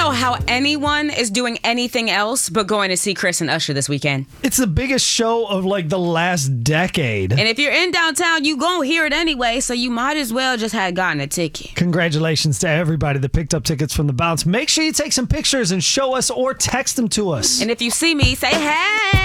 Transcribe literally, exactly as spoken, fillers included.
know how anyone is doing anything else but going to see Chris and Usher this weekend. It's the biggest show of like the last decade. And if you're in downtown, you gon' hear it anyway, so you might as well just have gotten a ticket. Congratulations to everybody that picked up tickets from the bounce. Make sure you take some pictures and show us or text them to us. And if you see me, say hey.